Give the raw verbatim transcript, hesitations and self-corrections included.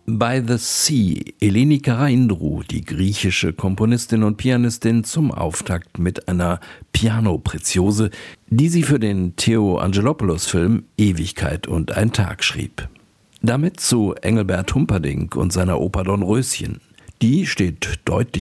By the Sea, Eleni Karaindrou, die griechische Komponistin und Pianistin, zum Auftakt mit einer Piano-Preziose, die sie für den Theo Angelopoulos-Film Ewigkeit und ein Tag schrieb. Damit zu Engelbert Humperdinck und seiner Oper Dornröschen. Die steht deutlich